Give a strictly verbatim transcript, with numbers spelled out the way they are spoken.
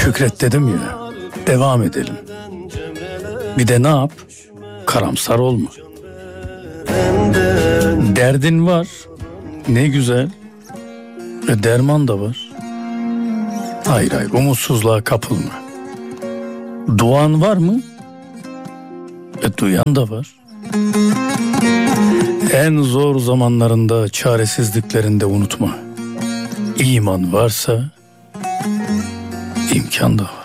Şükret dedim ya, devam edelim. Bir de ne yap? Karamsar olma. Derdin var, ne güzel. E derman da var. Hayır hayır, umutsuzluğa kapılma. Duan var mı? E duyan da var. En zor zamanlarında, çaresizliklerinde unutma. İman varsa imkan da var.